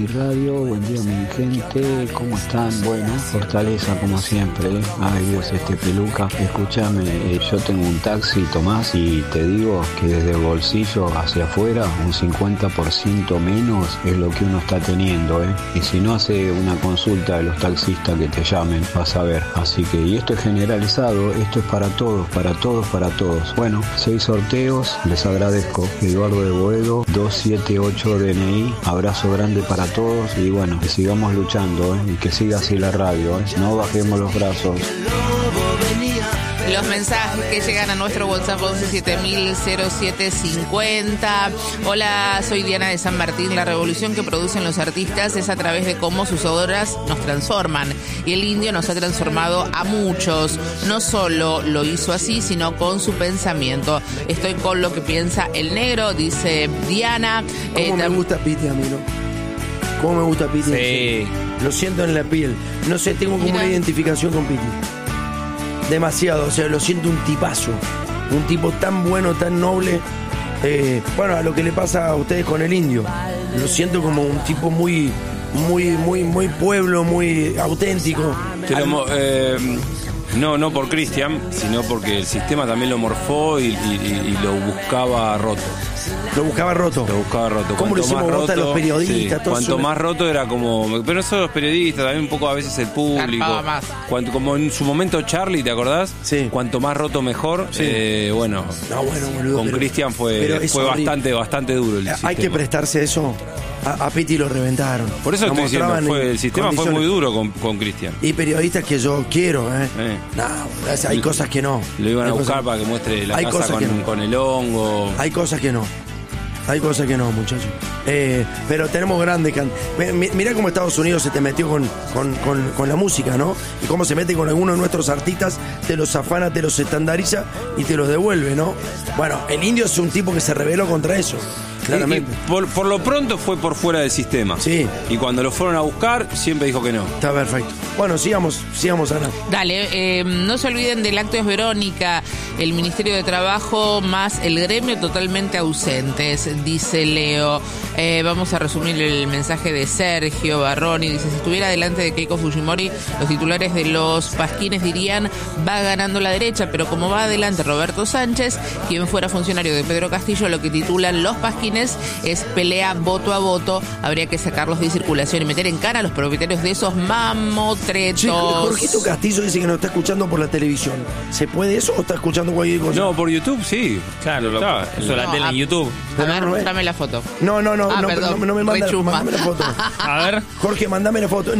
Radio, buen día mi gente, ¿cómo están? Bueno, fortaleza como siempre, Ay Dios, peluca. Escúchame, yo tengo un taxi, Tomás, y te digo que desde el bolsillo hacia afuera un 50% menos es lo que uno está teniendo, Y si no, hace una consulta de los taxistas que te llamen, vas a ver. Así que, y esto es generalizado, esto es para todos, para todos, para todos. Bueno, 6 sorteos, les agradezco. Eduardo de Boedo, 278 DNI, abrazo grande para todos y bueno, que sigamos luchando, y que siga así la radio, no bajemos los brazos. Los mensajes que llegan a nuestro WhatsApp 11700750. Hola, soy Diana de San Martín. La revolución que producen los artistas es a través de cómo sus obras nos transforman. Y el indio nos ha transformado a muchos. No solo lo hizo así, sino con su pensamiento. Estoy con lo que piensa el negro, dice Diana. ¿Cómo me gusta Piti a mí, no? ¿Cómo me gusta Piti? Sí. Lo siento en la piel. No sé, tengo como una identificación con Piti. Demasiado, o sea, lo siento un tipazo. Un tipo tan bueno, tan noble. Bueno, a lo que le pasa a ustedes con el indio. Lo siento como un tipo muy pueblo, muy auténtico. No por Cristian, sino porque el sistema también lo morfó y lo buscaba roto. Lo buscaba roto. ¿Cómo lo hicimos roto a los periodistas? Sí. Cuanto más roto era como... Pero no solo los periodistas, también un poco a veces el público. Más. Como en su momento Charlie, ¿te acordás? Sí. Cuanto más roto mejor. Sí. Bueno, boludo, con Cristian fue bastante duro el sistema. Hay que prestarse eso. A Piti lo reventaron. Por eso estoy diciendo, el sistema fue muy duro con Cristian. Y periodistas que yo quiero, No, hay cosas que no. Lo iban a buscar para que muestre la casa con el hongo. Hay cosas que no, muchachos. Pero tenemos grandes mirá cómo Estados Unidos se te metió con la música, ¿no? Y cómo se mete con algunos de nuestros artistas, te los afana, te los estandariza y te los devuelve, ¿no? Bueno, el indio es un tipo que se rebeló contra eso. Claramente. Y por lo pronto fue por fuera del sistema. Sí. Y cuando lo fueron a buscar, siempre dijo que no. Está perfecto. Bueno, sigamos, Ana. Dale, no se olviden del acto de Verónica, el Ministerio de Trabajo más el gremio totalmente ausentes, dice Leo. Vamos a resumir el mensaje de Sergio Barroni. Dice, si estuviera delante de Keiko Fujimori, los titulares de los pasquines dirían, va ganando la derecha, pero como va adelante Roberto Sánchez, quien fuera funcionario de Pedro Castillo, lo que titulan los pasquines es pelea voto a voto. Habría que sacarlos de circulación y meter en cara a los propietarios de esos mamotretos. Sí, Jorgito Castillo dice que nos está escuchando por la televisión. ¿Se puede eso o está escuchando cualquier cosa? No, por YouTube sí. Claro, eso la tele en YouTube. A ver, mostrame la foto. No, perdón. no me mándame la foto. A ver. Jorge, mándame la foto.